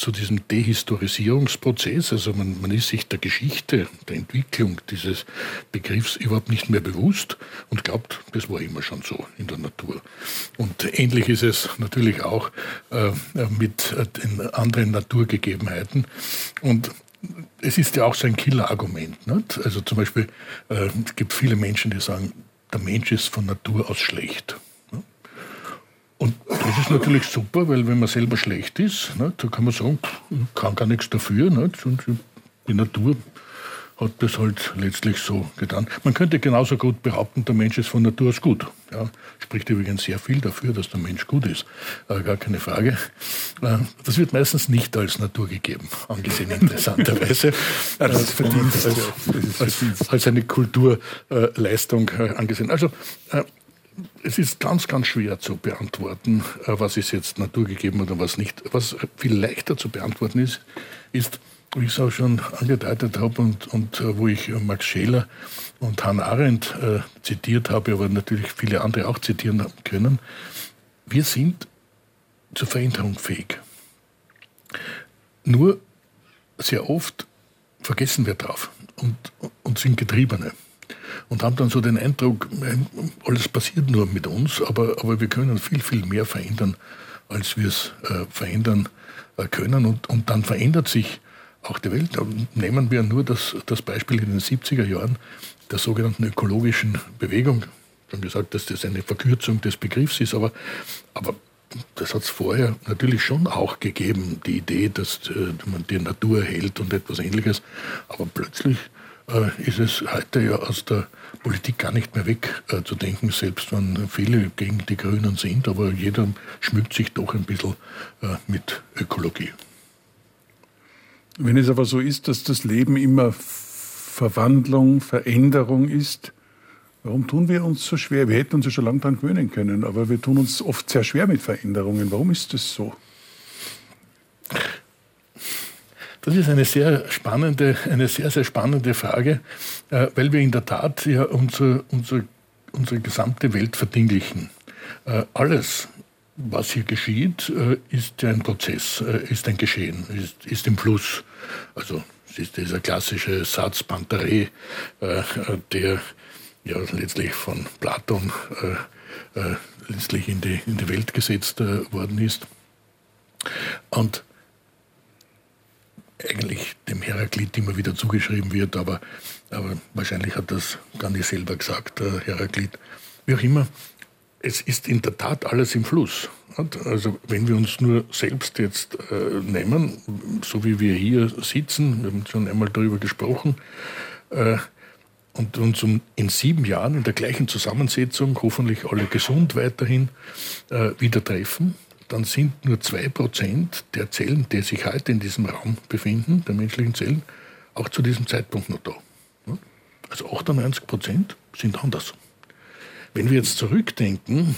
zu diesem Dehistorisierungsprozess. Also man ist sich der Geschichte, der Entwicklung dieses Begriffs überhaupt nicht mehr bewusst und glaubt, das war immer schon so in der Natur. Und ähnlich ist es natürlich auch mit den anderen Naturgegebenheiten. Und es ist ja auch so ein Killerargument. Nicht? Also zum Beispiel, es gibt viele Menschen, die sagen, der Mensch ist von Natur aus schlecht. Und das ist natürlich super, weil wenn man selber schlecht ist, ne, da kann man sagen, kann gar nichts dafür. Ne, und die Natur hat das halt letztlich so getan. Man könnte genauso gut behaupten, der Mensch ist von Natur aus gut. Ja, spricht übrigens sehr viel dafür, dass der Mensch gut ist. Gar keine Frage. Das wird meistens nicht als naturgegeben angesehen, interessanterweise. Das verdient als eine Kulturleistung angesehen. Also es ist ganz, ganz schwer zu beantworten, was ist jetzt naturgegeben oder was nicht. Was viel leichter zu beantworten ist, wie ich es auch schon angedeutet habe und wo ich Max Scheler und Hannah Arendt zitiert habe, aber natürlich viele andere auch zitieren können. Wir sind zur Veränderung fähig. Nur sehr oft vergessen wir drauf und sind Getriebene. Und haben dann so den Eindruck, alles passiert nur mit uns, aber wir können viel, viel mehr verändern, als wir es verändern können. Und dann verändert sich auch die Welt. Nehmen wir nur das Beispiel in den 70er Jahren der sogenannten ökologischen Bewegung. Ich habe gesagt, dass das eine Verkürzung des Begriffs ist, aber das hat es vorher natürlich schon auch gegeben, die Idee, dass man die Natur hält und etwas Ähnliches. Aber plötzlich ist es heute ja aus der Politik gar nicht mehr wegzudenken, selbst wenn viele gegen die Grünen sind, aber jeder schmückt sich doch ein bisschen mit Ökologie. Wenn es aber so ist, dass das Leben immer Verwandlung, Veränderung ist, warum tun wir uns so schwer? Wir hätten uns ja schon lange daran gewöhnen können, aber wir tun uns oft sehr schwer mit Veränderungen. Warum ist das so? Das ist eine sehr, sehr spannende Frage, weil wir in der Tat ja unsere gesamte Welt verdinglichen. Alles, was hier geschieht, ist ja ein Prozess, ist ein Geschehen, ist im Fluss. Also es ist dieser klassische Satz Pantare, der ja letztlich von Platon letztlich in die Welt gesetzt worden ist. Und eigentlich dem Heraklit immer wieder zugeschrieben wird, aber wahrscheinlich hat das gar nicht selber gesagt, Heraklit. Wie auch immer, es ist in der Tat alles im Fluss. Also wenn wir uns nur selbst jetzt nehmen, so wie wir hier sitzen, wir haben schon einmal darüber gesprochen, und uns in 7 Jahren in der gleichen Zusammensetzung, hoffentlich alle gesund weiterhin, wieder treffen, dann sind nur 2% der Zellen, die sich heute in diesem Raum befinden, der menschlichen Zellen, auch zu diesem Zeitpunkt noch da. Also 98% sind anders. Wenn wir jetzt zurückdenken,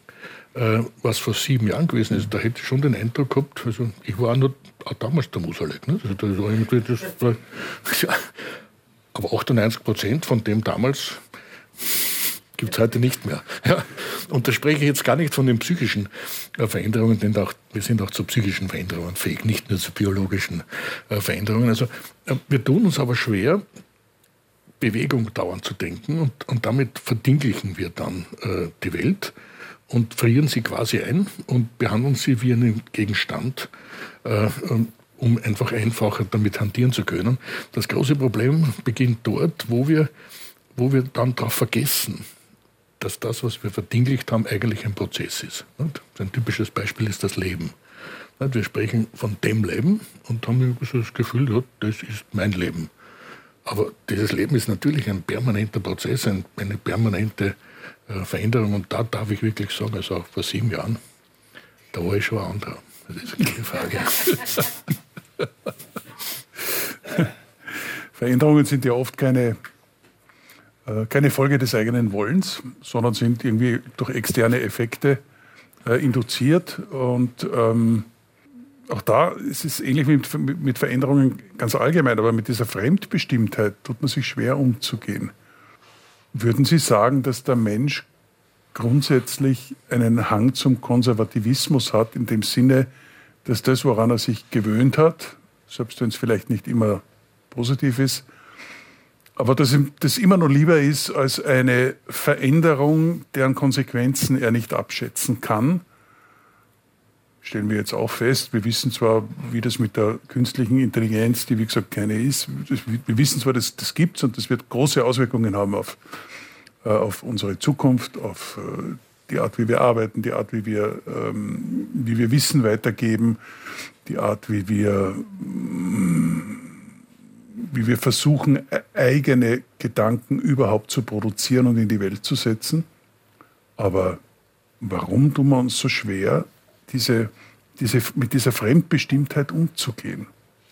was vor 7 Jahren gewesen ist, da hätte ich schon den Eindruck gehabt, also ich war auch damals der Musalek. Ne? Also das war irgendwie ja, aber 98% von dem damals gibt es heute nicht mehr. Ja. Und da spreche ich jetzt gar nicht von den psychischen Veränderungen, denn wir sind auch zu psychischen Veränderungen fähig, nicht nur zu biologischen Veränderungen. Also wir tun uns aber schwer, Bewegung dauernd zu denken und damit verdinglichen wir dann die Welt und frieren sie quasi ein und behandeln sie wie einen Gegenstand, um einfach einfacher damit hantieren zu können. Das große Problem beginnt dort, wo wir dann darauf vergessen, dass das, was wir verdinglicht haben, eigentlich ein Prozess ist. Ein typisches Beispiel ist das Leben. Wir sprechen von dem Leben und haben so das Gefühl, ja, das ist mein Leben. Aber dieses Leben ist natürlich ein permanenter Prozess, eine permanente Veränderung. Und da darf ich wirklich sagen, also auch vor 7 Jahren, da war ich schon ein anderer. Das ist keine Frage. Veränderungen sind ja oft keine Folge des eigenen Wollens, sondern sind irgendwie durch externe Effekte induziert. Und auch da ist es ähnlich wie mit Veränderungen ganz allgemein, aber mit dieser Fremdbestimmtheit tut man sich schwer umzugehen. Würden Sie sagen, dass der Mensch grundsätzlich einen Hang zum Konservativismus hat, in dem Sinne, dass das, woran er sich gewöhnt hat, selbst wenn es vielleicht nicht immer positiv ist, aber dass ihm das immer noch lieber ist als eine Veränderung, deren Konsequenzen er nicht abschätzen kann. Stellen wir jetzt auch fest, wir wissen zwar, wie das mit der künstlichen Intelligenz, die wie gesagt keine ist, wir wissen zwar, dass das gibt und das wird große Auswirkungen haben auf unsere Zukunft, auf die Art, wie wir arbeiten, die Art, wie wir Wissen weitergeben, die Art, wie wir versuchen, eigene Gedanken überhaupt zu produzieren und in die Welt zu setzen. Aber warum tun wir uns so schwer, mit dieser Fremdbestimmtheit umzugehen?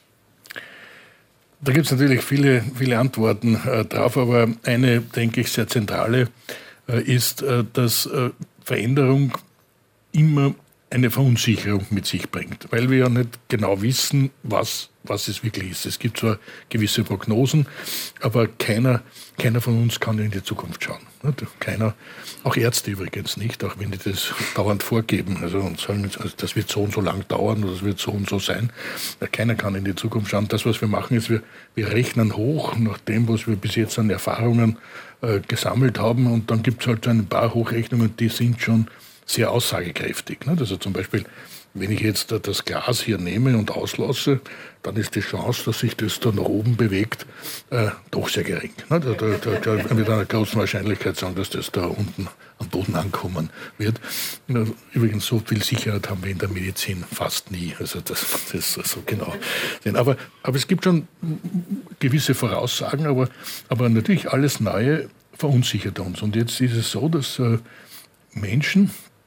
Da gibt es natürlich viele, viele Antworten drauf, aber eine, denke ich, sehr zentrale ist, dass Veränderung immer eine Verunsicherung mit sich bringt, weil wir ja nicht genau wissen, was es wirklich ist. Es gibt zwar gewisse Prognosen, aber keiner von uns kann in die Zukunft schauen. Keiner, auch Ärzte übrigens nicht, auch wenn die das dauernd vorgeben, also und sagen, das wird so und so lang dauern oder das wird so und so sein. Keiner kann in die Zukunft schauen. Das, was wir machen, ist, wir rechnen hoch nach dem, was wir bis jetzt an Erfahrungen gesammelt haben, und dann gibt es halt ein paar Hochrechnungen, die sind schon sehr aussagekräftig. Also zum Beispiel, wenn ich jetzt das Glas hier nehme und auslasse, dann ist die Chance, dass sich das da nach oben bewegt, doch sehr gering. Da mit einer großen Wahrscheinlichkeit sagen, dass das da unten am Boden ankommen wird. Übrigens, so viel Sicherheit haben wir in der Medizin fast nie. Also das ist so genau. Aber es gibt schon gewisse Voraussagen, aber natürlich alles Neue verunsichert uns. Und jetzt ist es so, dass Menschen,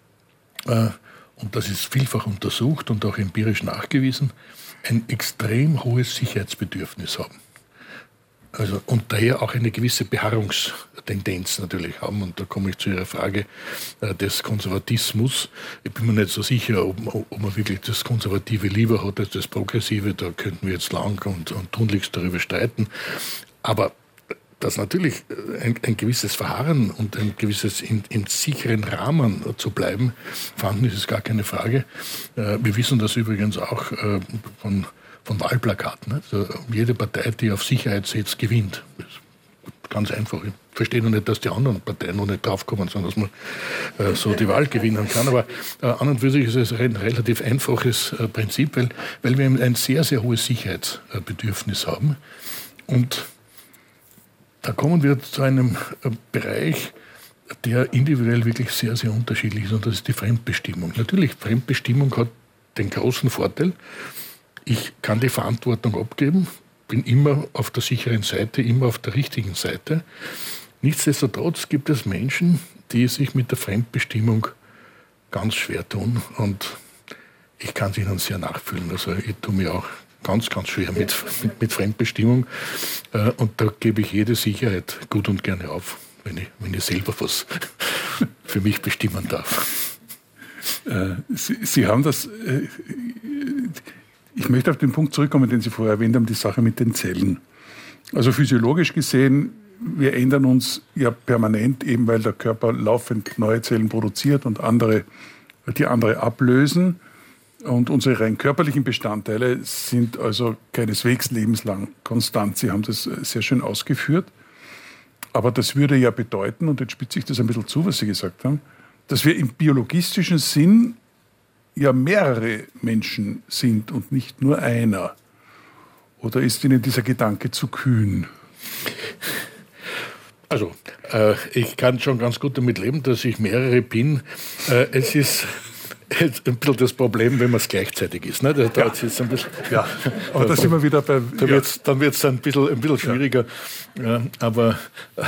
und das ist vielfach untersucht und auch empirisch nachgewiesen, ein extrem hohes Sicherheitsbedürfnis haben. Also, und daher auch eine gewisse Beharrungstendenz natürlich haben. Und da komme ich zu Ihrer Frage des Konservatismus. Ich bin mir nicht so sicher, ob man wirklich das Konservative lieber hat als das Progressive. Da könnten wir jetzt lang und tunlichst darüber streiten. Aber dass natürlich ein gewisses Verharren und ein gewisses in sicheren Rahmen zu bleiben, vorhanden ist gar keine Frage. Wir wissen das übrigens auch von Wahlplakaten. Also jede Partei, die auf Sicherheit setzt, gewinnt. Das ist ganz einfach. Ich verstehe noch nicht, dass die anderen Parteien noch nicht draufkommen, sondern dass man so die Wahl gewinnen kann. Aber an und für sich ist es ein relativ einfaches Prinzip, weil wir ein sehr, sehr hohes Sicherheitsbedürfnis haben. Und da kommen wir zu einem Bereich, der individuell wirklich sehr, sehr unterschiedlich ist, und das ist die Fremdbestimmung. Natürlich, Fremdbestimmung hat den großen Vorteil, ich kann die Verantwortung abgeben, bin immer auf der sicheren Seite, immer auf der richtigen Seite. Nichtsdestotrotz gibt es Menschen, die sich mit der Fremdbestimmung ganz schwer tun, und ich kann es ihnen sehr nachfühlen. Also ich tue mir auch ganz, ganz schwer mit Fremdbestimmung. Und da gebe ich jede Sicherheit gut und gerne auf, wenn ich selber was für mich bestimmen darf. Sie haben das... Ich möchte auf den Punkt zurückkommen, den Sie vorher erwähnt haben, die Sache mit den Zellen. Also physiologisch gesehen, wir ändern uns ja permanent, eben weil der Körper laufend neue Zellen produziert und die andere ablösen. Und unsere rein körperlichen Bestandteile sind also keineswegs lebenslang konstant. Sie haben das sehr schön ausgeführt. Aber das würde ja bedeuten, und jetzt spitze ich das ein bisschen zu, was Sie gesagt haben, dass wir im biologistischen Sinn ja mehrere Menschen sind und nicht nur einer. Oder ist Ihnen dieser Gedanke zu kühn? Also, ich kann schon ganz gut damit leben, dass ich mehrere bin. Es ist ein bisschen das Problem, wenn man es gleichzeitig ist. Ne? Da ist ein bisschen, aber da sind wir wieder bei... Dann wird es ein bisschen schwieriger. Ja, aber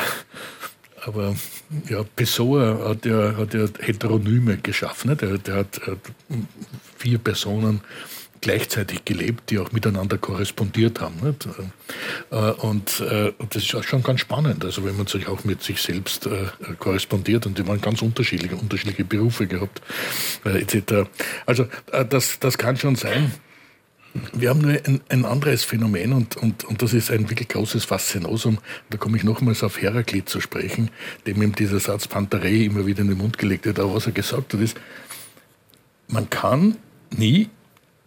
ja, Pessoa hat ja Heteronyme geschaffen. Ne? Der hat 4 Personen gleichzeitig gelebt, die auch miteinander korrespondiert haben. Nicht? Und das ist auch schon ganz spannend, also wenn man sich auch mit sich selbst korrespondiert, und die waren ganz unterschiedliche Berufe gehabt, etc. Also das kann schon sein. Wir haben nur ein anderes Phänomen, und das ist ein wirklich großes Faszinosum. Da komme ich nochmals auf Heraklit zu sprechen, dem ihm dieser Satz Pantarei immer wieder in den Mund gelegt wird. Aber was er gesagt hat, ist, man kann nie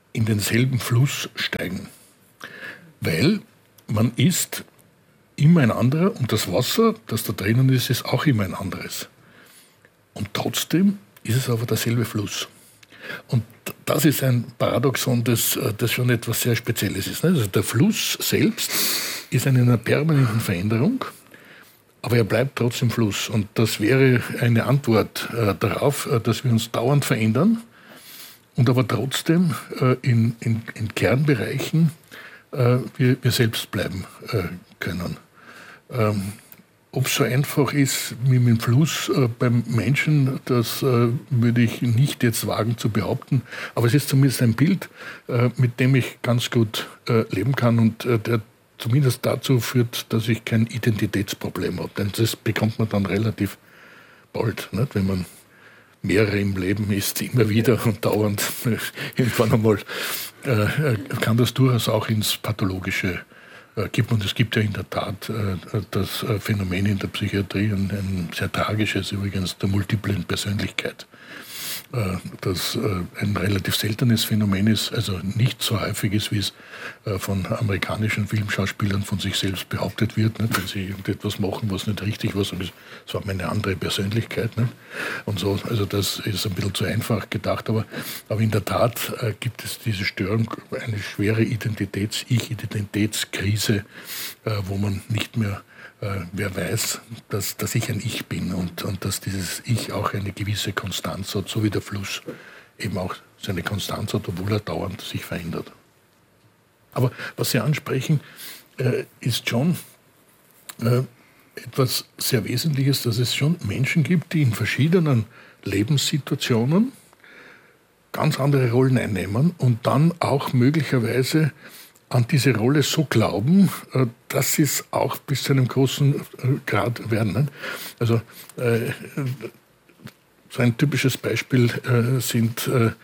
in denselben Fluss steigen. Weil man ist immer ein anderer und das Wasser, das da drinnen ist, ist auch immer ein anderes. Und trotzdem ist es aber derselbe Fluss. Und das ist ein Paradoxon, das schon etwas sehr Spezielles ist. Also der Fluss selbst ist in einer permanenten Veränderung, aber er bleibt trotzdem Fluss. Und das wäre eine Antwort darauf, dass wir uns dauernd verändern und aber trotzdem in Kernbereichen wir selbst bleiben können. Ob es so einfach ist wie mit dem Fluss beim Menschen, das würde ich nicht jetzt wagen zu behaupten. Aber es ist zumindest ein Bild, mit dem ich ganz gut leben kann und der zumindest dazu führt, dass ich kein Identitätsproblem habe. Denn das bekommt man dann relativ bald, nicht? Wenn man mehrere im Leben ist, immer wieder und dauernd. Irgendwann einmal kann das durchaus auch ins Pathologische gibt. Und es gibt ja in der Tat das Phänomen in der Psychiatrie, ein sehr tragisches übrigens, der multiplen Persönlichkeit. Das ein relativ seltenes Phänomen ist, also nicht so häufig ist, wie es von amerikanischen Filmschauspielern von sich selbst behauptet wird, nicht? Wenn sie irgendetwas machen, was nicht richtig war, sondern es war eine andere Persönlichkeit. Nicht? Und so, also das ist ein bisschen zu einfach gedacht, aber in der Tat gibt es diese Störung, eine schwere Identitätskrise, wo man nicht mehr wer weiß, dass ich ein Ich bin und dass dieses Ich auch eine gewisse Konstanz hat, so wie der Fluss eben auch seine Konstanz hat, obwohl er dauernd sich verändert. Aber was Sie ansprechen, ist schon etwas sehr Wesentliches, dass es schon Menschen gibt, die in verschiedenen Lebenssituationen ganz andere Rollen einnehmen und dann auch möglicherweise an diese Rolle so glauben, dass sie es auch bis zu einem großen Grad werden. Nicht? Also so ein typisches Beispiel sind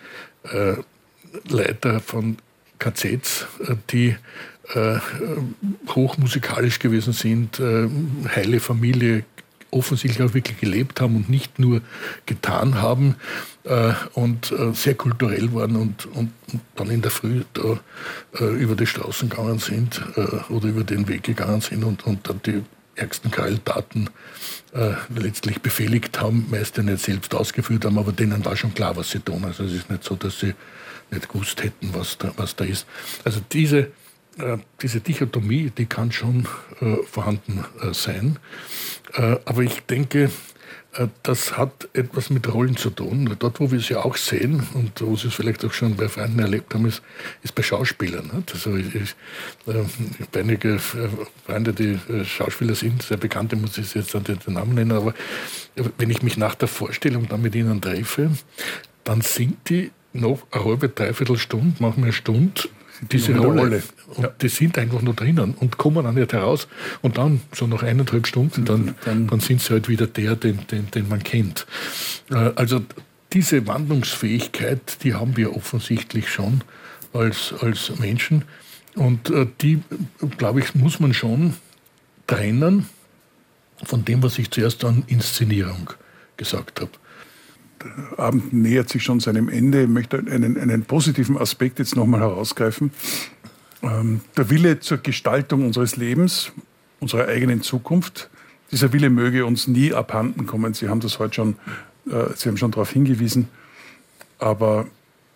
Leiter von KZs, die hochmusikalisch gewesen sind, heile Familie, offensichtlich auch wirklich gelebt haben und nicht nur getan haben und sehr kulturell waren und dann in der Früh da über die Straßen gegangen sind oder über den Weg gegangen sind und dann die ärgsten Gräueltaten letztlich befehligt haben, meist ja nicht selbst ausgeführt haben, aber denen war schon klar, was sie tun. Also es ist nicht so, dass sie nicht gewusst hätten, was da ist. Also diese Dichotomie, die kann schon vorhanden sein. Aber ich denke, das hat etwas mit Rollen zu tun. Dort, wo wir es ja auch sehen und wo Sie es vielleicht auch schon bei Freunden erlebt haben, ist bei Schauspielern. Also ich habe einige Freunde, die Schauspieler sind, sehr bekannte, muss ich jetzt den Namen nennen, aber wenn ich mich nach der Vorstellung dann mit ihnen treffe, dann sind die noch eine halbe, dreiviertel Stunde, manchmal eine Stunde, diese Rolle. Und ja, die sind einfach nur drinnen und kommen dann nicht heraus. Und dann, so nach 1,5 Stunden, dann sind sie halt wieder den man kennt. Also diese Wandlungsfähigkeit, die haben wir offensichtlich schon als Menschen. Und die, glaube ich, muss man schon trennen von dem, was ich zuerst an Inszenierung gesagt habe. Der Abend nähert sich schon seinem Ende. Ich möchte einen positiven Aspekt jetzt nochmal herausgreifen. Der Wille zur Gestaltung unseres Lebens, unserer eigenen Zukunft, dieser Wille möge uns nie abhanden kommen. Sie haben das heute schon, Sie haben schon darauf hingewiesen. Aber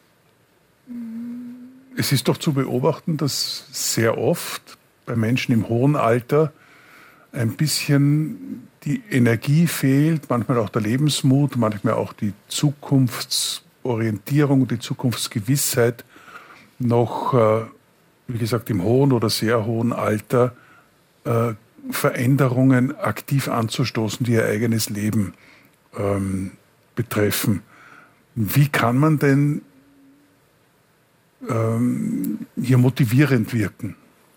es ist doch zu beobachten, dass sehr oft bei Menschen im hohen Alter ein bisschen die Energie fehlt, manchmal auch der Lebensmut, manchmal auch die Zukunftsorientierung, die Zukunftsgewissheit, noch, wie gesagt, im hohen oder sehr hohen Alter Veränderungen aktiv anzustoßen, die ihr eigenes Leben betreffen. Wie kann man denn hier motivierend wirken?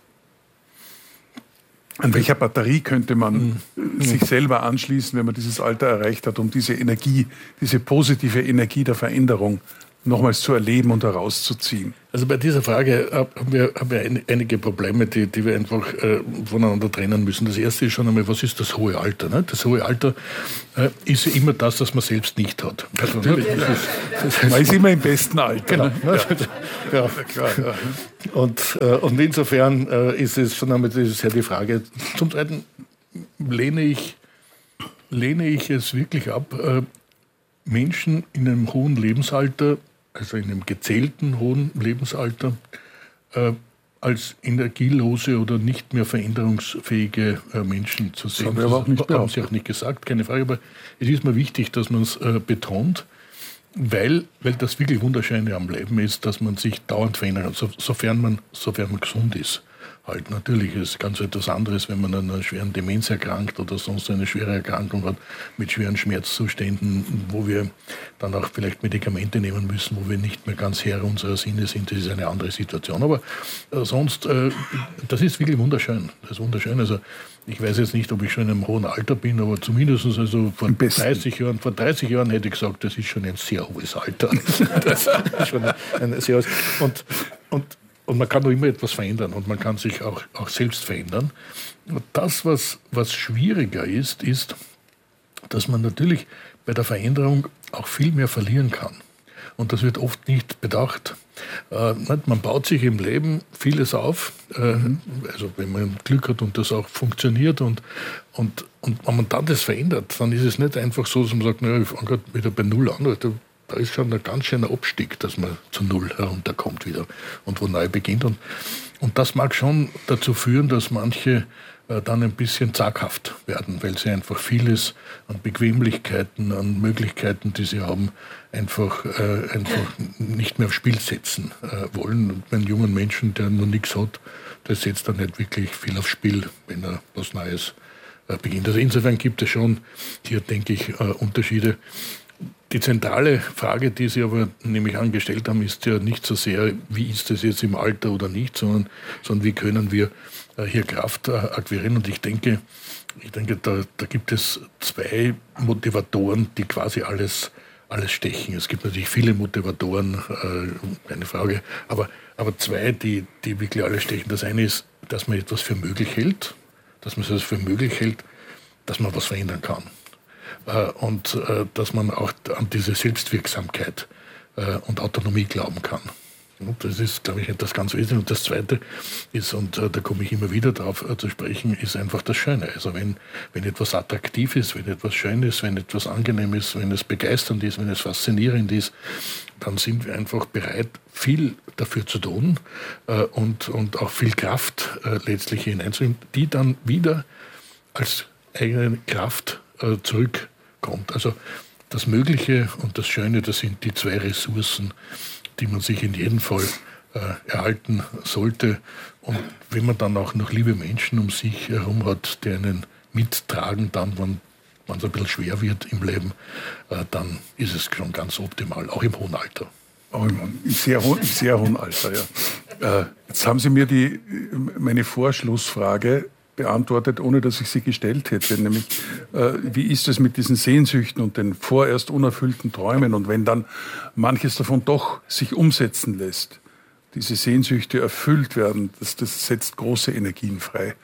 An welcher Batterie könnte man sich selber anschließen, wenn man dieses Alter erreicht hat, um diese Energie, diese positive Energie der Veränderung nochmals zu erleben und herauszuziehen? Also bei dieser Frage haben wir einige Probleme, die wir einfach voneinander trennen müssen. Das erste ist schon einmal, was ist das hohe Alter? Ne? Das hohe Alter ist ja immer das man selbst nicht hat. Also, Man ist immer im besten Alter. Genau. Ne? Ja. Klar. Ja. Und insofern ist es schon einmal, das ist ja die Frage. Zum Zweiten lehne ich es wirklich ab, Menschen in einem hohen Lebensalter, also in einem gezählten hohen Lebensalter, als energielose oder nicht mehr veränderungsfähige Menschen zu sehen. Das haben Sie auch nicht gesagt, keine Frage. Aber es ist mir wichtig, dass man es betont, weil das wirklich Wunderschöne am Leben ist, dass man sich dauernd verändert, sofern man gesund ist. Halt natürlich ist ganz etwas anderes, wenn man an einer schweren Demenz erkrankt oder sonst eine schwere Erkrankung hat mit schweren Schmerzzuständen, wo wir dann auch vielleicht Medikamente nehmen müssen, wo wir nicht mehr ganz Herr unserer Sinne sind. Das ist eine andere Situation. Aber sonst, das ist wirklich wunderschön. Das ist wunderschön. Also ich weiß jetzt nicht, ob ich schon in einem hohen Alter bin, aber zumindest also vor 30 Jahren hätte ich gesagt, das ist schon ein sehr hohes Alter. Das ist schon ein sehr hohes. Und man kann doch immer etwas verändern und man kann sich auch selbst verändern. Und das, was schwieriger ist, dass man natürlich bei der Veränderung auch viel mehr verlieren kann. Und das wird oft nicht bedacht. Man baut sich im Leben vieles auf, also wenn man Glück hat und das auch funktioniert und wenn man dann das verändert, dann ist es nicht einfach so, dass man sagt, naja, ich fange gerade wieder bei Null an. Da ist schon ein ganz schöner Abstieg, dass man zu Null herunterkommt wieder und wo neu beginnt. Und das mag schon dazu führen, dass manche dann ein bisschen zaghaft werden, weil sie einfach vieles an Bequemlichkeiten, an Möglichkeiten, die sie haben, einfach nicht mehr aufs Spiel setzen wollen. Und ein junger Mensch, der noch nichts hat, der setzt dann nicht wirklich viel aufs Spiel, wenn er was Neues beginnt. Also insofern gibt es schon hier, denke ich, Unterschiede. Die zentrale Frage, die Sie aber nämlich angestellt haben, ist ja nicht so sehr, wie ist es jetzt im Alter oder nicht, sondern wie können wir hier Kraft akquirieren. Und ich denke, da gibt es zwei Motivatoren, die quasi alles stechen. Es gibt natürlich viele Motivatoren, keine Frage, aber zwei, die wirklich alles stechen. Das eine ist, dass man etwas für möglich hält, dass man was verändern kann. Und dass man auch an diese Selbstwirksamkeit und Autonomie glauben kann. Und das ist, glaube ich, etwas ganz Wesentliches. Und das Zweite ist, und da komme ich immer wieder darauf zu sprechen, ist einfach das Schöne. Also wenn etwas attraktiv ist, wenn etwas schön ist, wenn etwas angenehm ist, wenn es begeisternd ist, wenn es faszinierend ist, dann sind wir einfach bereit, viel dafür zu tun und auch viel Kraft letztlich hineinzunehmen, die dann wieder als eigene Kraft zurückkommt. Also das Mögliche und das Schöne, das sind die zwei Ressourcen, die man sich in jedem Fall erhalten sollte. Und wenn man dann auch noch liebe Menschen um sich herum hat, die einen mittragen, dann, wenn es ein bisschen schwer wird im Leben, dann ist es schon ganz optimal, auch im hohen Alter. Auch im sehr hohen Alter, ja. Jetzt haben Sie mir meine Vorschlussfrage beantwortet, ohne dass ich sie gestellt hätte, nämlich wie ist es mit diesen Sehnsüchten und den vorerst unerfüllten Träumen und wenn dann manches davon doch sich umsetzen lässt, diese Sehnsüchte erfüllt werden, das setzt große Energien frei.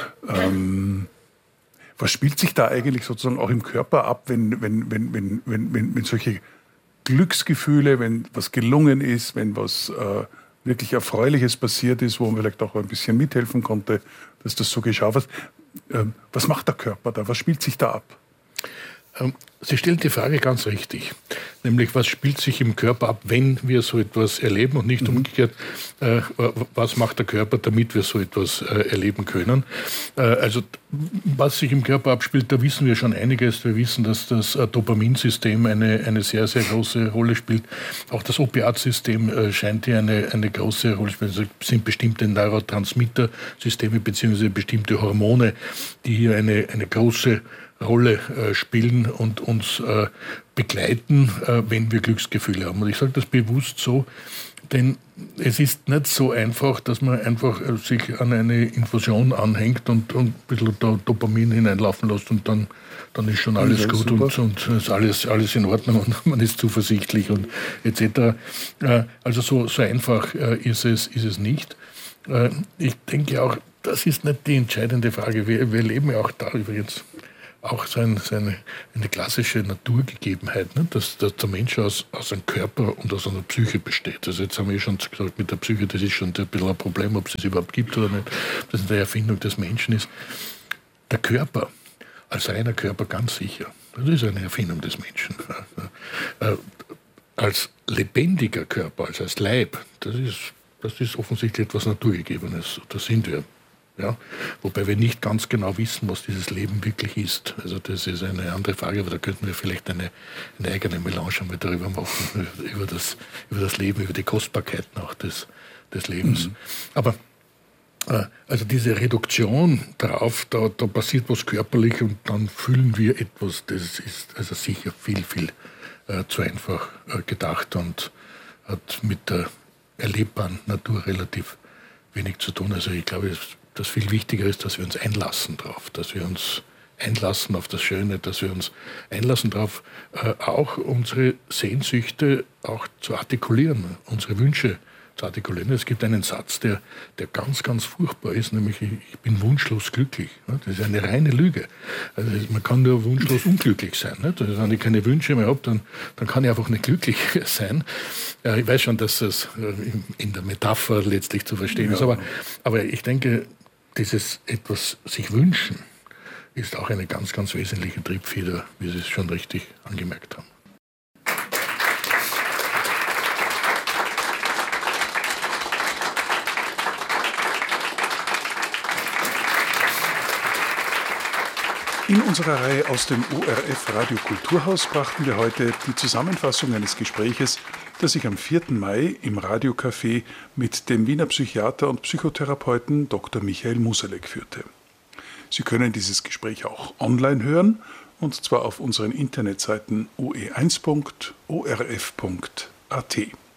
Was spielt sich da eigentlich sozusagen auch im Körper ab, wenn solche Glücksgefühle, wenn was gelungen ist, wenn was wirklich Erfreuliches passiert ist, wo man vielleicht auch ein bisschen mithelfen konnte, dass das so geschah. Was macht der Körper da? Was spielt sich da ab? Sie stellen die Frage ganz richtig, nämlich was spielt sich im Körper ab, wenn wir so etwas erleben und nicht umgekehrt, was macht der Körper, damit wir so etwas erleben können. Also was sich im Körper abspielt, da wissen wir schon einiges. Wir wissen, dass das Dopaminsystem eine sehr, sehr große Rolle spielt. Auch das Opiatsystem scheint hier eine große Rolle zu spielen. Es sind bestimmte Neurotransmittersysteme bzw. bestimmte Hormone, die hier eine große Rolle spielen und uns begleiten, wenn wir Glücksgefühle haben. Und ich sage das bewusst so, Denn es ist nicht so einfach, dass man einfach sich an eine Infusion anhängt und ein bisschen Dopamin hineinlaufen lässt und dann ist schon alles gut und ist alles in Ordnung und man ist zuversichtlich und etc. Also so einfach ist es nicht. Ich denke auch, das ist nicht die entscheidende Frage. Wir leben ja auch da übrigens auch so eine klassische Naturgegebenheit, ne? Dass der Mensch aus einem Körper und aus einer Psyche besteht. Also jetzt haben wir schon gesagt, mit der Psyche, das ist schon ein bisschen ein Problem, ob es das überhaupt gibt oder nicht, dass es eine Erfindung des Menschen ist. Der Körper, als reiner Körper ganz sicher, das ist eine Erfindung des Menschen. Als lebendiger Körper, als Leib, das ist offensichtlich etwas Naturgegebenes. Da sind wir. Ja, wobei wir nicht ganz genau wissen, was dieses Leben wirklich ist. Also das ist eine andere Frage, aber da könnten wir vielleicht eine eigene Melange einmal darüber machen, über das Leben, über die Kostbarkeiten auch des Lebens. Aber also diese Reduktion darauf, da passiert was körperlich und dann fühlen wir etwas, das ist also sicher viel, viel zu einfach gedacht und hat mit der erlebbaren Natur relativ wenig zu tun. Also ich glaube, das viel wichtiger ist, dass wir uns einlassen drauf, dass wir uns einlassen auf das Schöne, dass wir uns einlassen darauf, auch unsere Sehnsüchte auch zu artikulieren, unsere Wünsche zu artikulieren. Es gibt einen Satz, der ganz, ganz furchtbar ist, nämlich ich bin wunschlos glücklich. Das ist eine reine Lüge. Also man kann nur wunschlos unglücklich sein. Also wenn ich keine Wünsche mehr habe, dann kann ich einfach nicht glücklich sein. Ich weiß schon, dass das in der Metapher letztlich zu verstehen ist, aber ich denke, dieses etwas sich wünschen ist auch eine ganz, ganz wesentliche Triebfeder, wie Sie es schon richtig angemerkt haben. In unserer Reihe aus dem ORF Radio Kulturhaus brachten wir heute die Zusammenfassung eines Gespräches, das ich am 4. Mai im Radiocafé mit dem Wiener Psychiater und Psychotherapeuten Dr. Michael Musalek führte. Sie können dieses Gespräch auch online hören, und zwar auf unseren Internetseiten oe1.orf.at.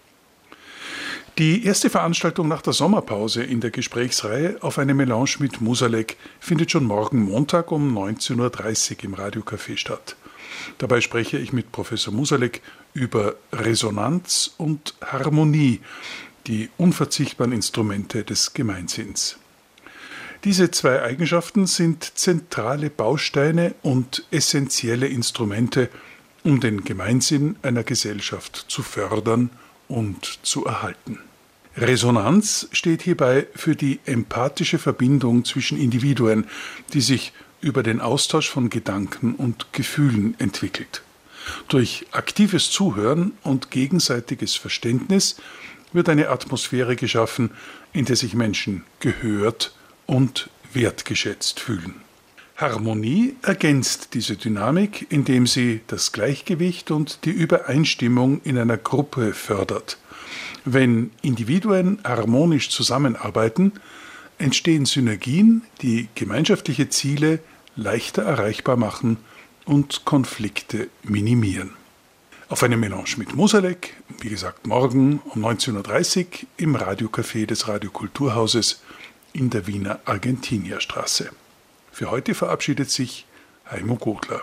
Die erste Veranstaltung nach der Sommerpause in der Gesprächsreihe auf eine Melange mit Musalek findet schon morgen Montag um 19.30 Uhr im Radiocafé statt. Dabei spreche ich mit Professor Musalek über Resonanz und Harmonie, die unverzichtbaren Instrumente des Gemeinsinns. Diese zwei Eigenschaften sind zentrale Bausteine und essentielle Instrumente, um den Gemeinsinn einer Gesellschaft zu fördern und zu erhalten. Resonanz steht hierbei für die empathische Verbindung zwischen Individuen, die sich über den Austausch von Gedanken und Gefühlen entwickelt. Durch aktives Zuhören und gegenseitiges Verständnis wird eine Atmosphäre geschaffen, in der sich Menschen gehört und wertgeschätzt fühlen. Harmonie ergänzt diese Dynamik, indem sie das Gleichgewicht und die Übereinstimmung in einer Gruppe fördert. Wenn Individuen harmonisch zusammenarbeiten, entstehen Synergien, die gemeinschaftliche Ziele leichter erreichbar machen und Konflikte minimieren. Auf eine Melange mit Musalek, wie gesagt morgen um 19.30 Uhr im Radiocafé des Radiokulturhauses in der Wiener Argentinierstraße. Für heute verabschiedet sich Heimo Godler.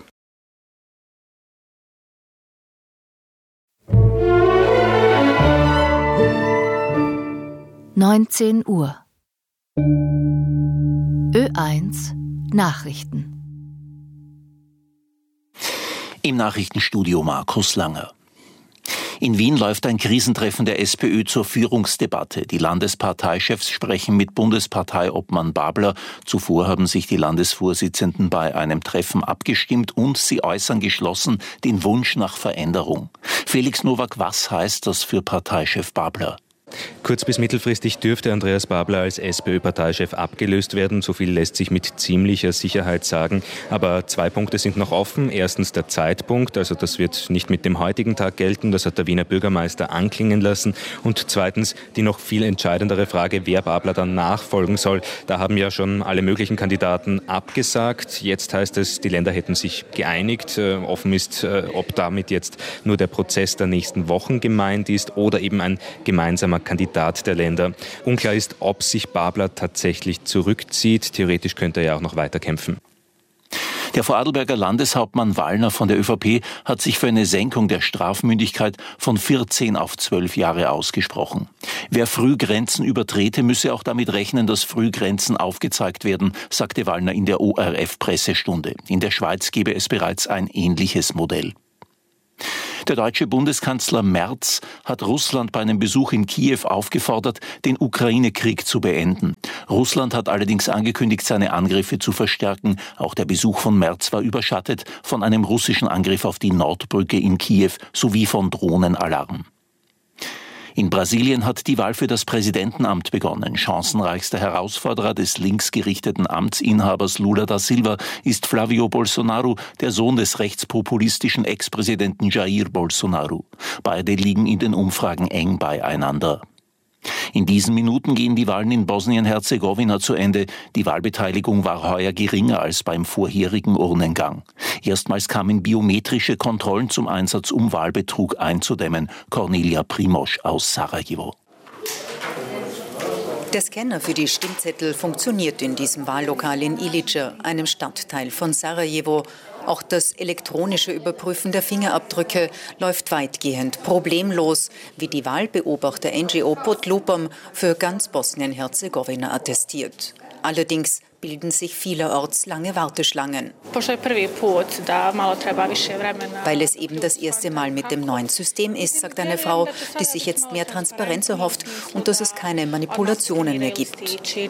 (19 Uhr) Ö1 Nachrichten. Im Nachrichtenstudio Markus Langer. In Wien läuft ein Krisentreffen der SPÖ zur Führungsdebatte. Die Landesparteichefs sprechen mit Bundesparteiobmann Babler. Zuvor haben sich die Landesvorsitzenden bei einem Treffen abgestimmt und sie äußern geschlossen den Wunsch nach Veränderung. Felix Nowak, was heißt das für Parteichef Babler? Kurz- bis mittelfristig dürfte Andreas Babler als SPÖ-Parteichef abgelöst werden. So viel lässt sich mit ziemlicher Sicherheit sagen. Aber 2 Punkte sind noch offen. Erstens der Zeitpunkt, also das wird nicht mit dem heutigen Tag gelten. Das hat der Wiener Bürgermeister anklingen lassen. Und zweitens die noch viel entscheidendere Frage, wer Babler dann nachfolgen soll. Da haben ja schon alle möglichen Kandidaten abgesagt. Jetzt heißt es, die Länder hätten sich geeinigt. Offen ist, ob damit jetzt nur der Prozess der nächsten Wochen gemeint ist oder eben ein gemeinsamer Kandidat der Länder. Unklar ist, ob sich Babler tatsächlich zurückzieht. Theoretisch könnte er ja auch noch weiter kämpfen. Der Vorarlberger Landeshauptmann Wallner von der ÖVP hat sich für eine Senkung der Strafmündigkeit von 14 auf 12 Jahre ausgesprochen. Wer Frühgrenzen übertrete, müsse auch damit rechnen, dass Frühgrenzen aufgezeigt werden, sagte Wallner in der ORF-Pressestunde. In der Schweiz gebe es bereits ein ähnliches Modell. Der deutsche Bundeskanzler Merz hat Russland bei einem Besuch in Kiew aufgefordert, den Ukraine-Krieg zu beenden. Russland hat allerdings angekündigt, seine Angriffe zu verstärken. Auch der Besuch von Merz war überschattet von einem russischen Angriff auf die Nordbrücke in Kiew sowie von Drohnenalarm. In Brasilien hat die Wahl für das Präsidentenamt begonnen. Chancenreichster Herausforderer des linksgerichteten Amtsinhabers Lula da Silva ist Flávio Bolsonaro, der Sohn des rechtspopulistischen Ex-Präsidenten Jair Bolsonaro. Beide liegen in den Umfragen eng beieinander. In diesen Minuten gehen die Wahlen in Bosnien-Herzegowina zu Ende. Die Wahlbeteiligung war heuer geringer als beim vorherigen Urnengang. Erstmals kamen biometrische Kontrollen zum Einsatz, um Wahlbetrug einzudämmen. Cornelia Primož aus Sarajevo. Der Scanner für die Stimmzettel funktioniert in diesem Wahllokal in Ilica, einem Stadtteil von Sarajevo. Auch das elektronische Überprüfen der Fingerabdrücke läuft weitgehend problemlos, wie die Wahlbeobachter-NGO Podlupom für ganz Bosnien-Herzegowina attestiert. Allerdings bilden sich vielerorts lange Warteschlangen. Weil es eben das erste Mal mit dem neuen System ist, sagt eine Frau, die sich jetzt mehr Transparenz erhofft und dass es keine Manipulationen mehr gibt.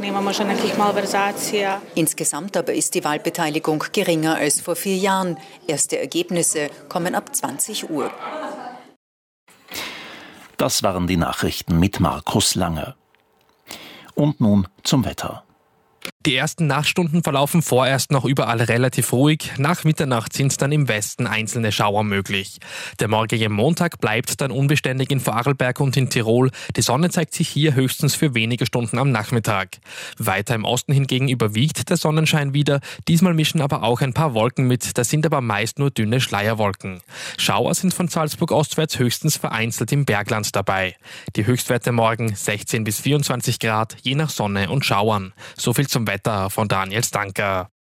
Insgesamt aber ist die Wahlbeteiligung geringer als vor 4 Jahren. Erste Ergebnisse kommen ab 20 Uhr. Das waren die Nachrichten mit Markus Langer. Und nun zum Wetter. Die ersten Nachtstunden verlaufen vorerst noch überall relativ ruhig. Nach Mitternacht sind dann im Westen einzelne Schauer möglich. Der morgige Montag bleibt dann unbeständig in Vorarlberg und in Tirol. Die Sonne zeigt sich hier höchstens für wenige Stunden am Nachmittag. Weiter im Osten hingegen überwiegt der Sonnenschein wieder. Diesmal mischen aber auch ein paar Wolken mit. Das sind aber meist nur dünne Schleierwolken. Schauer sind von Salzburg ostwärts höchstens vereinzelt im Bergland dabei. Die Höchstwerte morgen 16 bis 24 Grad, je nach Sonne und Schauern. So viel zum Wetter von Daniel Stanker.